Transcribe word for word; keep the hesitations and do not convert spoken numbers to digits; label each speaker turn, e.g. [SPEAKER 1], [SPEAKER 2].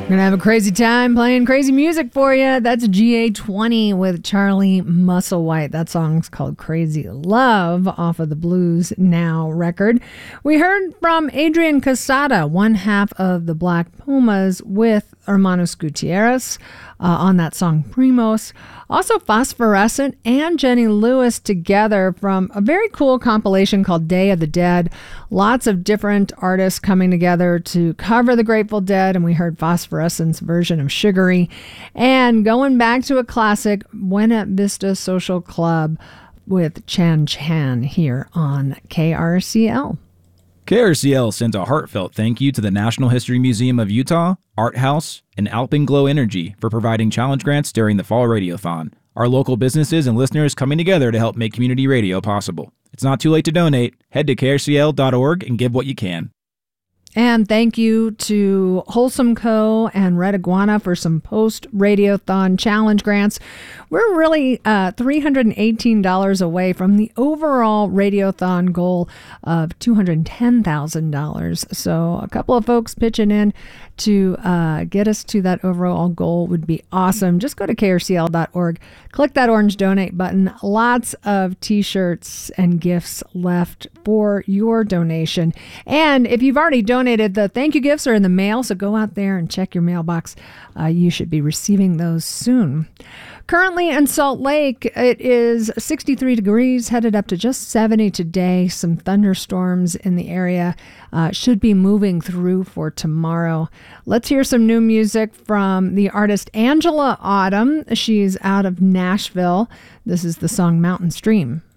[SPEAKER 1] Gonna have a crazy time playing crazy music for you. That's G A twenty with Charlie Musselwhite. That song's called Crazy Love off of the Blues Now record. We heard from Adrian Casada, one half of the Black Pumas, with Hermanos Gutierrez uh, on that song Primos. Also Phosphorescent and Jenny Lewis together from a very cool compilation called Day of the Dead. Lots of different artists coming together to cover the Grateful Dead, and we heard Phosphorescent's version of Sugary. And going back to a classic, Buena Vista Social Club with Chan Chan here on K R C L.
[SPEAKER 2] K R C L sends a heartfelt thank you to the National History Museum of Utah, Art House, and Alpenglow Energy for providing challenge grants during the Fall Radiothon. Our local businesses and listeners coming together to help make community radio possible. It's not too late to donate. Head to K R C L dot org and give what you can.
[SPEAKER 1] And thank you to Wholesome Co. and Red Iguana for some post-Radiothon challenge grants. We're really uh, three hundred eighteen dollars away from the overall Radiothon goal of two hundred ten thousand dollars. So a couple of folks pitching in to uh, get us to that overall goal would be awesome. Just go to K R C L dot org, click that orange donate button. Lots of t-shirts and gifts left for your donation. And if you've already donated, the thank you gifts are in the mail, so go out there and check your mailbox. Uh, you should be receiving those soon. Currently in Salt Lake, it is sixty-three degrees, headed up to just seventy today. Some thunderstorms in the area uh, should be moving through for tomorrow. Let's hear some new music from the artist Angela Autumn. She's out of Nashville. This is the song Mountain Stream.